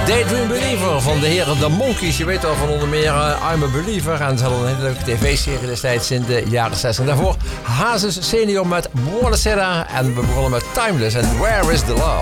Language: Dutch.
Daydream Believer van de heren The Monkees. Je weet wel van onder meer I'm a Believer. En ze hadden een hele leuke tv-serie destijds in de jaren 60. Daarvoor Hazes Senior met Buonasera. En we begonnen met Timeless en Where is the Love.